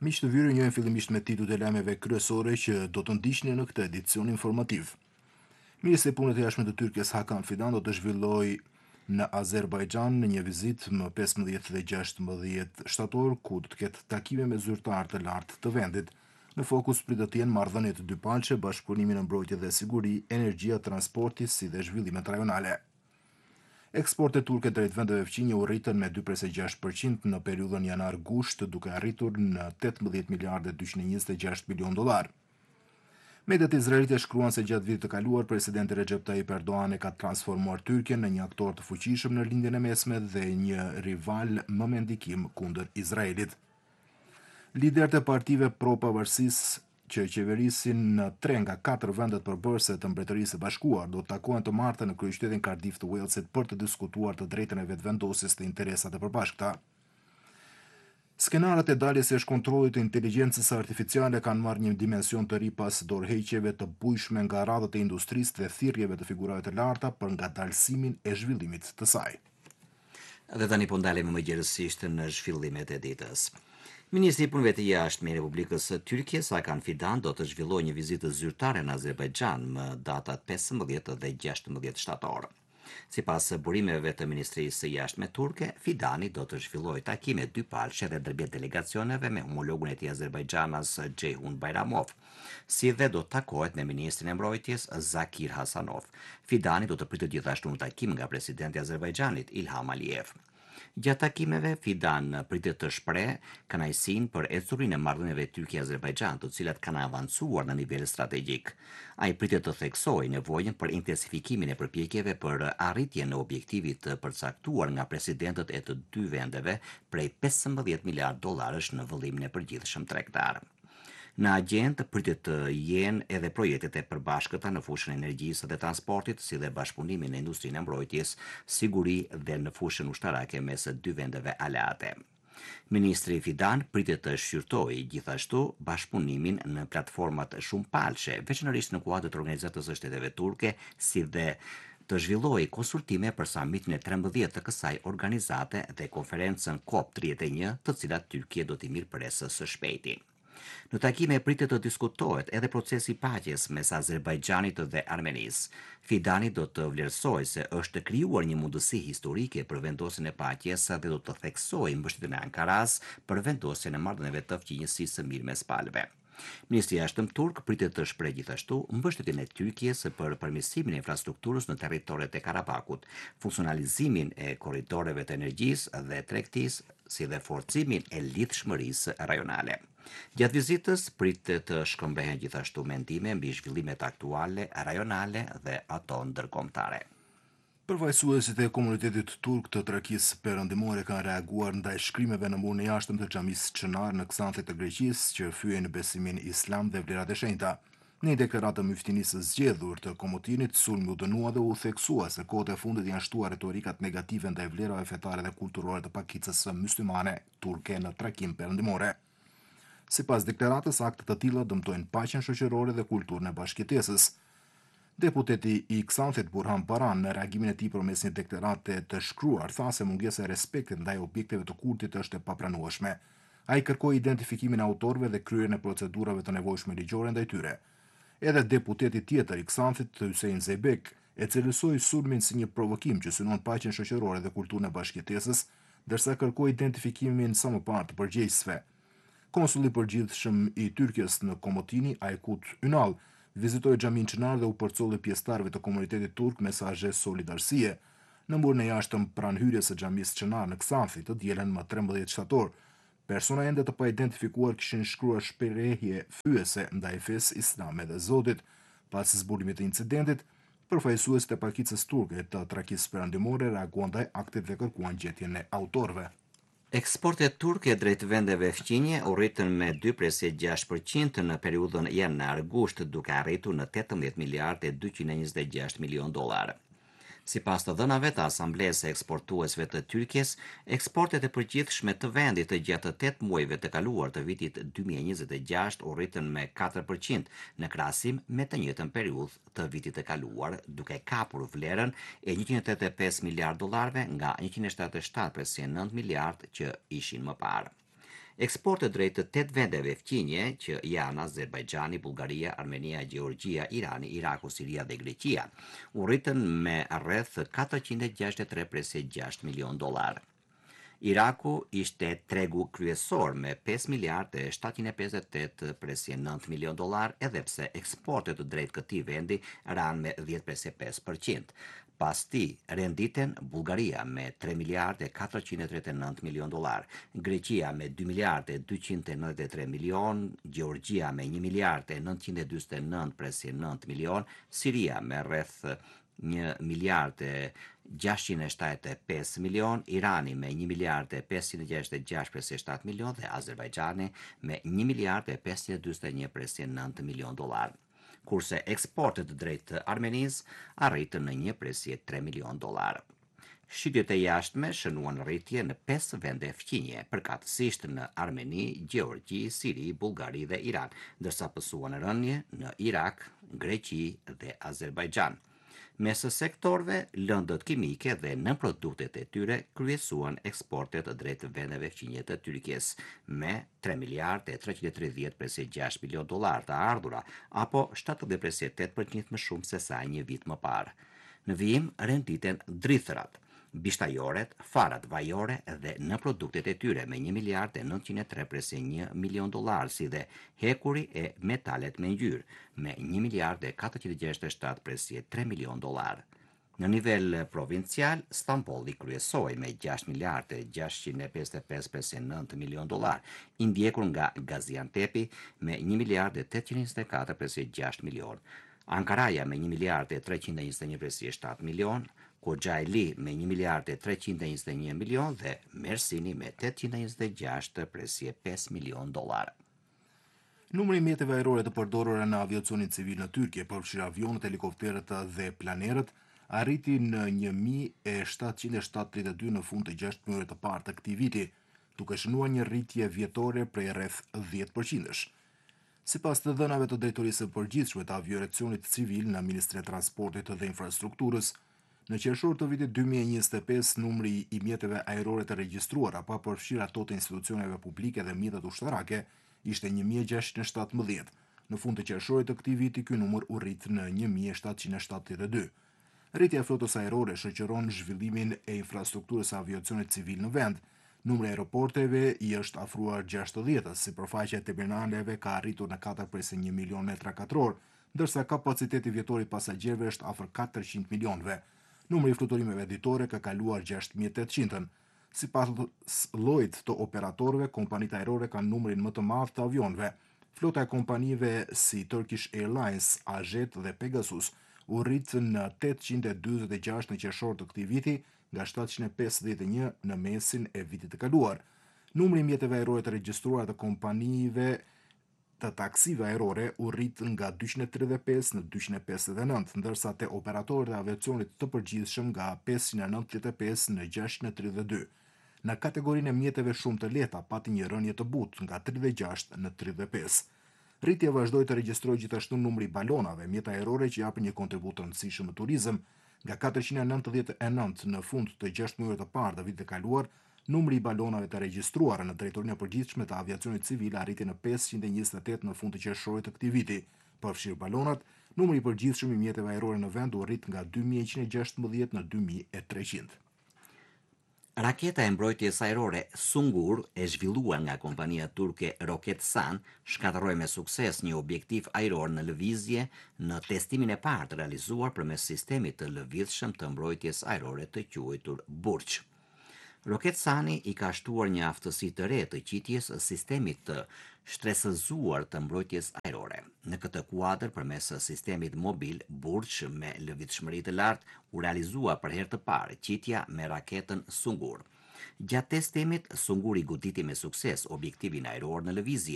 Miq të Vyrë njojnë fillimisht me titujt e lajmeve kryesore që do të ndiqni në këtë edicion informativ. Ministri i Punës së Jashtme të Tyrkisë Hakan Fidan do të zhvillojë në Azerbajxhan në një vizitë më 15 dhe 16 shtator, ku do të ketë takime me zyrtarë të lartë të vendit. Në fokus pritet të jenë marrëdhëniet e dypalçe, bashkëpunimi në mbrojtje dhe siguri, energjia, transporti si dhe zhvillimet rajonale. Eksportet turke drejt vendeve fqinje u rritën me 2,6% në periudhën janar-gusht, duke arritur në 18 miliardë 226 milion dollar. Mediat izraelite shkruan se gjatë vitit të kaluar, presidenti Recep Tayyip Erdogan e ka transformuar Tyrkjen në një aktor të fuqishëm në lindjen e mesme dhe një rival më me ndikim kundër Izraelit. Liderët e partive pro-pavarësisë që qeverisin në 3 nga 4 vendet përbërëse të Mbretërisë së Bashkuar do të takohen të martën në kryeqytetin Cardiff të Walesit për të diskutuar të drejtën e vetëvendosjes të interesat e përbashkëta. Skenaret e daljes së kontrollit të inteligjencës artificiale kanë marrë një dimension të ri pas dorëheqjeve të bujshme nga radhët e industrisë dhe thirrjeve të figurave të larta për ngadalësimin e zhvillimit të saj. Dhe tani po ndalemi më gjerësisht në zhvillimet e ditës. Ministri i Punëve të Jashtme i Republikës së Tyrkisë Hakan Fidan do të zhvillojë një vizitë zyrtare në Azerbajxhan më datat 15 dhe 16 shtator. Sipas burimeve të Ministrisë së Jashtme turke, Fidani do të zhvillojë takime dypalçe dhe ndërmjet delegacioneve me homologun e tij Azerbajxhanas Ceyhun Bayramov, si dhe do të takohet me ministrin e mbrojtjes Zakir Hasanov. Fidani do të pritet gjithashtu një takim nga presidenti i Azerbajxhanit Ilham Aliyev. Gjatë takimeve, Fidan pritet të shprehë kënaqësinë për ecurinë e marrëdhënieve Tyrki-Azerbajxhan, të cilat kanë avancuar në nivel strategjik. Ai pritet të theksojë nevojën për intensifikimin e përpjekjeve për arritjen e objektivit të përcaktuar nga presidentët e të dy vendeve prej 15 miliard dollarësh në vëllimin e përgjithshëm tregtar. Në agjendë pritet të jenë edhe projektet e përbashkëta në fushën e energjisë dhe transportit, si dhe bashkëpunimi në industrinë e mbrojtjes, siguri dhe në fushën ushtarake mes dy vendeve aleate. Ministri Fidan pritet të shqyrtojë gjithashtu bashkëpunimin në platformat shumëpalëshe, veçanërisht në kuadër të Organizatës së Shteteve Turke, si dhe të zhvillojë konsultime për samitin e 13 të kësaj organizate dhe konferencën COP31, të cilat Tyrkia do t'i mirëpresë së shpejti. Në takime pritet të diskutohet edhe procesi paqes mes Azerbajxhanit dhe Armenisë. Fidani do të vlerësojë se është krijuar një mundësi historike për vendosjen e paqes dhe do të theksojë mbështetjen e Ankaras për vendosjen e marrëdhënieve të fqinjësisë së mirë mes palëve. Ministri i Jashtëm turk pritet të shprehë gjithashtu mbështetjen e Tyrkisë për përmirësimin e infrastrukturës në territoret e Karabakut, funksionalizimin e korridoreve të energjisë dhe tregtisë, si dhe forcimin e lidhshmërisë rajonale. Gjatë vizitës pritet të shkëmbehen gjithashtu mendime mbi zhvillimet aktuale, rajonale dhe ato ndërkombëtare. Përfaqësuesit e komunitetit turk të Trakisë perëndimore kanë reaguar ndaj shkrimeve në murin e jashtëm të xhamisë Çënar në Ksanthe të Greqisë, që fyejnë në besimin islam dhe vlerat e shenjta. Në një deklaratë të myftinisë së zgjedhur të komutinit, sulmi u dënua dhe u theksua se kohët e fundit janë shtuar retorikat negative ndaj vlerave fetare dhe kulturore të pakicës myslimane turke në Trakinë perëndimore. Sipas deklaratës, aktet të tilla dëmtojnë paqen shoqërore dhe kulturën e bashkëjetesës. Deputeti i Ksanthet Burhan Baran në reagimin e tij përmes një deklarate të shkruar tha se mungesa e respektit ndaj objekteve të kultit është e papranueshme. Ai kërkoi identifikimin e autorëve dhe kryerjen e procedurave të nevojshme ligjore ndaj tyre. Edhe deputeti tjetër i Ksanthit, Hyssein Zeybek, e cilësoi sulmin si një provokim që synon paqen shoqërore dhe kulturën e bashkëjetesës, ndërsa kërkoi identifikimin sa më parë të përgjegjësve. Konsulli i përgjithshëm i Tyrkisë në Komotini, Aykut Ünal, vizitoi xhamin Çënar dhe u përcolli pjesëtarëve të komunitetit turk mesazhe solidarësie. Në murin e jashtëm pranë hyrjes së xhamisë Çënar në Ksanthi të dielën më 13 shtator, persona ende të paidentifikuar kishin shkruar shprehje fyese ndaj fesë islame dhe Zotit. Pas zbulimit të incidentit, përfaqësuesit e pakicës turke të Trakisë perëndimore reaguan ndaj aktit dhe kërkuan gjetjen e autorëve. Eksportet turke drejt vendeve fqinje u rritën me 2,6% në periudhën janar-gusht, duke arritur në 18 miliardë 226 milion dollar. Sipas të dhënave të Asamblesë së Eksportuesve të Tyrkisë, eksportet e përgjithshme të vendit të gjatë 8 muajve të kaluar të vitit 2026 u rritën me 4% në krahasim me të njëjtën periudhë të vitit të kaluar, duke kapur vlerën e 185 miliard dollarëve nga 177,9 miliard që ishin më parë. Eksportet drejt të 8 vendeve fqinje që janë Azerbajxhani, Bullgaria, Armenia, Gjeorgjia, Irani, Iraku, Siria dhe Greqia, u rritën me rreth 463,6 milion dollar. Iraku ishte tregu kryesor me 5 miliardë e 758,9 milion dollar, edhe pse eksportet drejt këtij vendi ranë me 10,5%. Pas ti, renditen Bullgaria me 3 miliardë e 439 milion dollar, Greqia me 2 miliardë e 293 milion, Gjeorgjia me 1 miliardë e 949,9 milion, Siria me rreth 1 miliardë e 675 milion, Irani me 1 miliardë e 566,7 milion dhe Azerbajxhani me 1 miliardë e 541,9 milion dollar, kurse eksportet drejt Armenisë arritën në 1,3 milion dollar. Shitjet e jashtme shënuan rritje në 5 vende fqinje, përkatësisht në Armeni, Gjeorgji, Siri, Bullgari dhe Iran, ndërsa pësuan rënje në Irak, Greqi dhe Azerbajxhan. Mes sektorëve, lëndët kimike dhe në produktet e tyre kryesuan eksportet drejt vendeve fqinje të Tyrkisë me 3 miliardë e 330,6 milion dollar të ardhura, apo 70,8% më shumë se sa një vit më parë. Në vijim renditen drithërat, bishtajoret, farat vajore dhe në produktet e tyre me 1 miliardë e 903,1 milion dollar, si dhe hekuri e metalet me ngjyrë me 1 miliardë e 467,3 milion dollar. Në nivel provincial, Stambolli kryesoi me 6 miliardë e 655,9 milion dollar, i ndjekur nga Gaziantepi me 1 miliardë e 824,6 milion, Ankaraja me 1 miliardë e 321,7 milion, Koxhaili me 1 miliardë e 321 milion dhe Mersini me 826,5 milion dollar. Numri i mjeteve ajrore të përdorura në aviacionin civil në Tyrkje, përfshirë avionët, helikopterët dhe planerët, arriti në 1.772 në fund të 6 muajve të parë të këtij viti, duke shënuar një rritje vjetore prej rreth 10%. Sipas të dhënave të drejtorisë së përgjithshme të aviacionit civil në Ministrinë e Transportit dhe Infrastrukturës, në qershor të vitit 2025, numri i mjeteve ajrore të regjistruara, pa përfshirë ato të institucioneve publike dhe mjetet ushtarake, ishte 1.617. Në fund të qershorit të këtij viti, ky numër u rrit në 1.772. Rritja e flotës ajrore shoqëron zhvillimin e infrastrukturës së aviacionit civil në vend. Numri i aeroporteve i është afruar 60-s, si përfaqja e terminaleve ka arritur në 4,1 milion metra katror, ndërsa kapaciteti vjetor i pasagjerëve është afër 400 milionëve. Numri i fluturimeve ditore ka kaluar 6.800-ën. Sipas llojit të operatorëve, kompanitë ajrore kanë numrin më të madh të avionëve. Flota e kompanive si Turkish Airlines, AJet dhe Pegasus u rrit në 846 në qershor të këtij viti, nga 751 në mesin e vitit të kaluar. Numri i mjeteve ajrore të regjistruara të kompanive të taksive ajrore u rrit nga 235 në 259, ndërsa te operatorët e aviacionit të përgjithshëm nga 595 në 632. Në kategorinë e mjeteve shumë të lehta pati një rënje të butë nga 36 në 35. Rritja vazhdoi të regjistrojë gjithashtu numri i balonave, mjet ajrore që japin një kontribut të rëndësishëm në turizëm, nga 499 në fund të 6 muajve të parë të vitit të kaluar. Numri i balonave të regjistruara në drejtorinë e përgjithshme të aviacionit civil arriti në 528 në fund të qershorit të këtij viti. Përfshirë balonat, numri i përgjithshëm i mjeteve ajrore në vend u rrit nga 2116 në 2300. Raketa e mbrojtjes ajrore Sungur, e zhvilluar nga kompania turke Roketsan, shkatërroi me sukses një objektiv ajror në lëvizje në testimin e parë të realizuar përmes sistemit të lëvizshëm të mbrojtjes ajrore të quajtur Burç. Roketsani i ka shtuar një aftësi të re të qitjes së sistemit të shtresëzuar të mbrojtjes ajrore. Në këtë kuadër, përmes sistemit mobil Burç me lëvizshmëri të lartë, u realizua për herë të parë qitja me raketën Sungur. Gjatë testimit, Sunguri goditi me sukses objektivin ajror në lëvizje.